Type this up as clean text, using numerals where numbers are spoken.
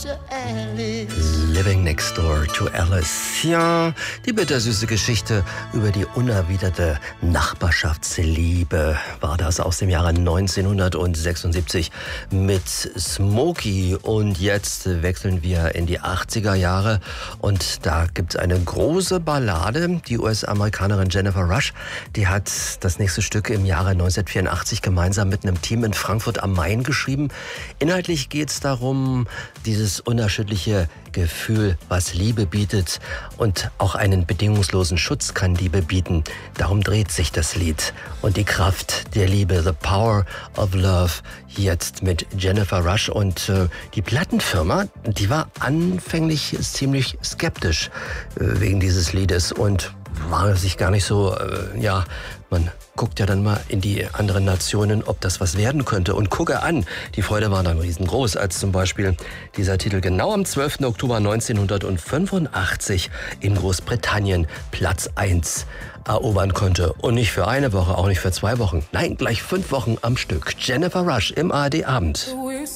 Living Next Door to Alice. Ja, die bittersüße Geschichte über die unerwiderte Nachbarschaftsliebe war das aus dem Jahre 1976 mit Smokey. Und jetzt wechseln wir in die 80er Jahre und da gibt es eine große Ballade. Die US-Amerikanerin Jennifer Rush, die hat das nächste Stück im Jahre 1984 gemeinsam mit einem Team in Frankfurt am Main geschrieben. Inhaltlich geht es darum, dieses unerschütterliche Gefühl, was Liebe bietet, und auch einen bedingungslosen Schutz kann Liebe bieten. Darum dreht sich das Lied. Und die Kraft der Liebe, The Power of Love, jetzt mit Jennifer Rush. Und die Plattenfirma, die war anfänglich ziemlich skeptisch wegen dieses Liedes und war sich gar nicht so, man guckt ja dann mal in die anderen Nationen, ob das was werden könnte. Und gucke an, die Freude war dann riesengroß, als zum Beispiel dieser Titel genau am 12. Oktober 1985 in Großbritannien Platz 1 erobern konnte. Und nicht für eine Woche, auch nicht für 2 Wochen. Nein, gleich 5 Wochen am Stück. Jennifer Rush im ARD Abend.